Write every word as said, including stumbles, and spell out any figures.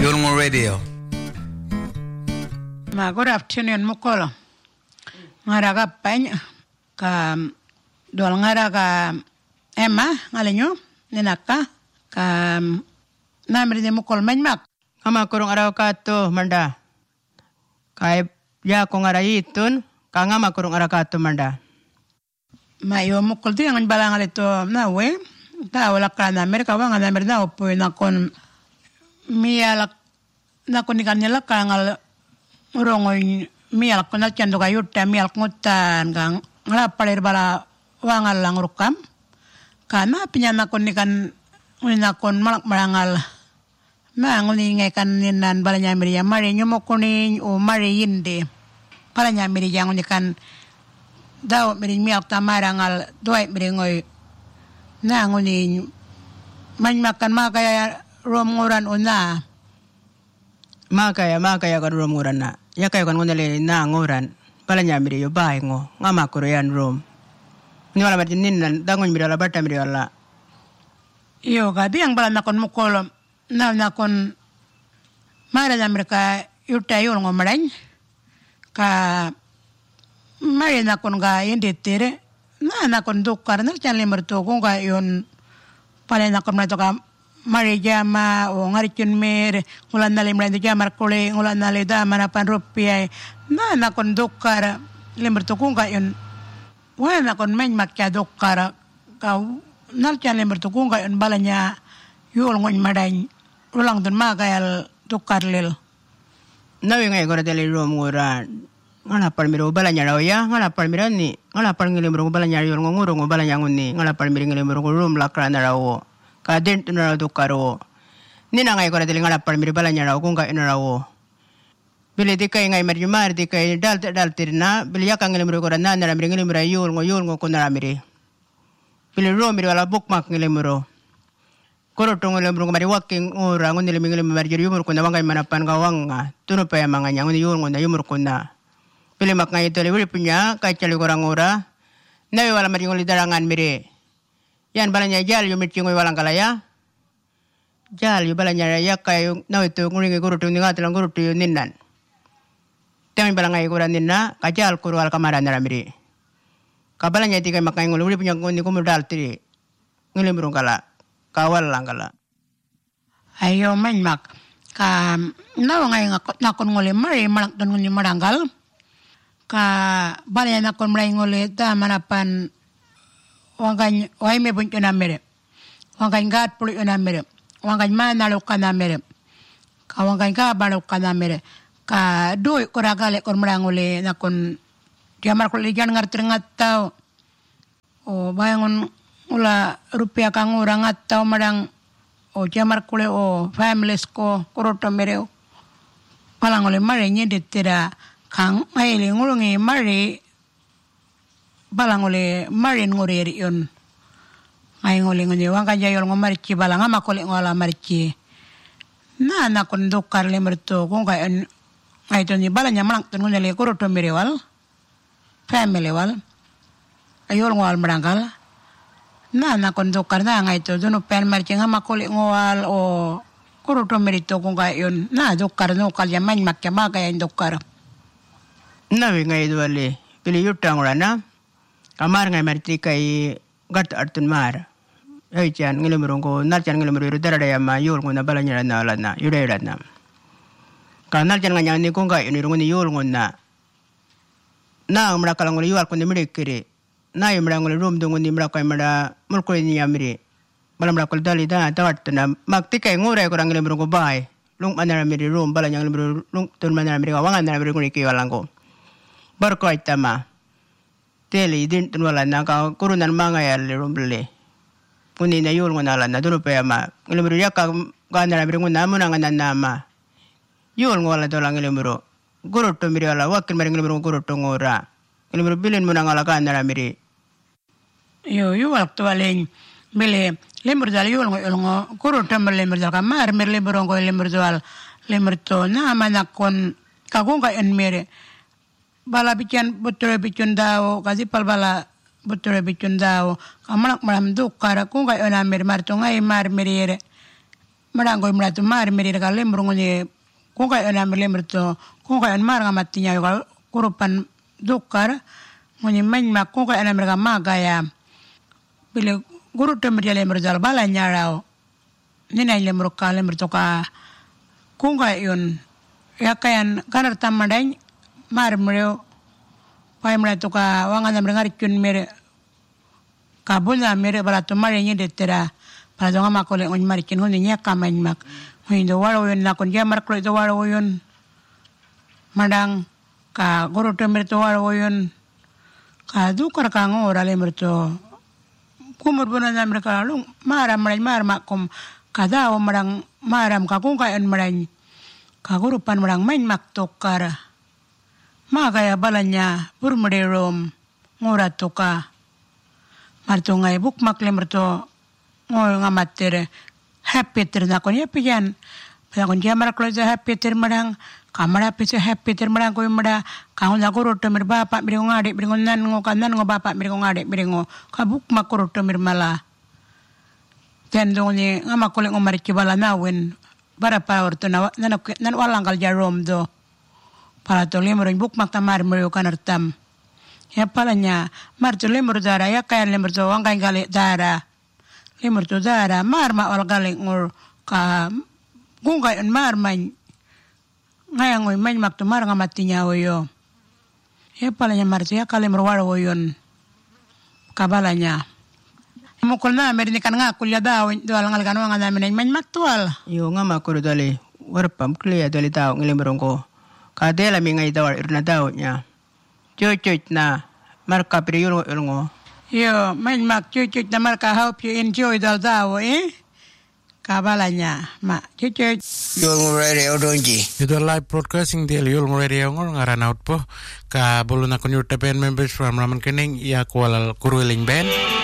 Yulngu Radio. Ma good afternoon mukolo. Ngara ka pany ka dol ngara ka Emma ngalenyo ninaka ka namri de mukol manmak. Kama kurung araw kato manda. Kay ya kung arayitun kangama kurung araw kato manda. Mayo mukol ti ang balangal ito na we. Ta wala ka na Amerika wa nga na Amerika opo na kon miyalak na kon kanila kangal urongoy miyalak kon alcando kayutta miyalak ngutan kang ngalapalir bala wangal lang rukam kana pinyana kon nikan unina kon malak marangal ma nguni ngai kan ninan bala nyamiri ya mari nyomo kuni o mari yinde bala nyamiri yang unikan daw miri miyalak tamarangal doy miri ngoy na nguni man makan makaya romuran una makaya makaya kan romuran na ya kayo kan ngunele na ngoran pala nyamiri yo bae ngo ngama korean rom ni wala matin nin dangon mi wala bata mi wala yo gabi ang bala nakon mukolo na nakon mara Amerika yuta yo ngomaran ka mari nakon ga yende tere na nakon dokar na chanle merto ko ga yon pala nakon na to ka mari jama o ngaricun mer ulan nale mrande jamar kole ulan nale da mana pan rupiah na nakon dokar lember to ko ga yon wa nakon men makya dokar ka nal chan lember to ko ga yon balanya yol ngon madan ulang don magayal dokar lel nawi ngai gora dele rom ngora ngala palmiro balanya raw ya ngala palmiro ni ngala palngile mro balanya yol ngoro ngo balanya nguni ngala palmiro ngile mro rom lakrana rawo ka den tunara dokaro nina ngai gora dele ngala palmiro balanya raw ko ngai narawo bile dikai ngai marju mar dikai dal dal tirna bile yakang ngile mro gora na nara ngile mro yol ngo yol ngo ko nara mire bile rom miro wala bukmak ngile mro koro tongo le mro mari waking ora ngone le ngile marju yumur ko na wangai manapan gawanga tuno pa manganya ngone yol ngo na yumur ko na bile mak ngai tole bile punya kai chali gorang ora nawe wala mari ngoli darangan mire yan balanya jal yo mitchi ngoy walang kalaya jal yo balanya ya kay nawe to nguringi guru to ninga telang guru to ninnan temi balangai gura ninna kajal kuru al kamara nara mire kabalanya tikai makai ngoli bile punya ngoni kumur dal tiri ngoli murung kala kawal langkala ayo man mak ka nawa ngai nakon ngoli mari malak don ngoni maranggal ka balanya nakon mrai ngoli da manapan wangan wai me bunyo na mere wangan gat puli na mere wangan mana lo kana mere ka wangan ka balo kana mere ka doi koragale kon mrangole nakon diamar ko lijan ngartir ngattau o bayangon ula rupiah kang ora ngattau marang o diamar kule o families ko koroto mere palangole mare nyedetera kang maile ngulungi mare balangole marin ngoreri yon ay ngole ngone wanga jayol ngomarci balanga makole ngola marci na na kon dokar le merto ko ga en ay to ni balanya malang ton ngone le ko to mirewal family wal ayol ngol maranggal na na kon dokar na ngay to dono pen marci nga makole ngowal o ko to merito ko ga yon na dokar no kalya man makya magay dokar nawi ngai dwale pili yutang rana kamar ngai marti kai gat artun mar ai chan ngile murungo nal chan ngile muru darada ya ma yul ngona balanya na lana yure rana kanal chan nganya ni ko ngai ni rungoni yul ngona na umra kala ngoli yul ko ni mire kire na yumra ngoli rum dungo ni mra kai mara mulko ni yamire balam ra kol dali da tawatna makti kai ngure ko ngile murungo bai lung manara mire rum balanya ngile muru lung tun manara mire wangan na mire ngoni ki walango barko itama tele din tunwala na ka kurunan mga yal rumbele kuni na yul ngona la na dulo pa ma ngilimro ya ka ganara bringo na mo na ngana nama yul ngola to lang ngilimro guru to miri ala wakin mari ngilimro guru to ngora ngilimro bilin mo na ngala ganara miri yo yo waktu aleng bele lemur dal yul ngo guru to lemur dal ka mar mer lemur ngo lemur dal lemur to na manakon kagunga en mere bala bican betul bicun dawo kasi pal bala betul bicun dawo kamanak malam dukara ku ngai ona mer mar to ngai mar merire marangoy mratu mar meri kale mrungoni kung kayo na milimrito kung kayo mar nga matinya yo kurupan dukar ngoni menmak kung kayo na mereka magaya bile guru temri le merjal balanya rao nina ile mruka le mrtoka kung kayon ya kayan kanar tamadai mar mreo pai mratu ka wanga na mrengar kyun mere kabula mere barato mare ni detera para donga makole on marikin honi nya kamain mak hindo waro yon na kon jamar klo to waro yon madang ka goro temer to waro yon ka du kar ka ngora le merto kumur bunan mereka lu maram marai mar makom kada o marang maram ka kung kayan marai ka goro pan marang main mak tokara magaya balanya purmerom ngora toka marto ngai buk mak le merto ngoy nga matere happy ter na kon happy yan pa kon jamara klo ja happy ter madang kamara pise happy ter madang ko mada ka hon ko roto mer bapa mir ngade mir nan ngo kanan ngo bapa mir ngade mir ngo kabuk makoroto mir mala tendo ni ngama kole ngomar kibala nawen bara pa orto na nan nan walang kal jarom do para to lemro buk maktamar mer kanartam ya palanya mar to lemro dara ya kaya lemro do wangai gale dara lemur tu dara mar ma ol galeng ngor ka gungai en mar man ngayang oi man mak tu mar ngamatinya oyo e palanya mar ya kale merwar oyon kabalanya mukul na mer ni kan nga kulya daw do al ngal kan nga na men man maktual yo ngama ko dali warpam clear dali taw ngilimrong ko ka dela mi ngai daw irna daw nya chochoit na mar ka priyo ngo yo, main mak cucu na marka hope you enjoy dal daw eh. Kabalanya, mak cucu. Yulng Radio donji. Itu live broadcasting di Yulng Radio ngor ngaran out po ka bulun akon your tapen members from Raman Kening ya kuala kuruling band.